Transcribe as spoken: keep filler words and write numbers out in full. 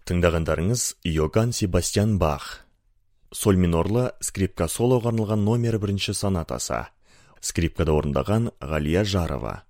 Тыңдағандарыңыз Йоганн Себастьян Бах. Соль минорлы скрипка солоға арналған номер бірінші сонатасы. Скрипкада орындаған Ғалия Жарова.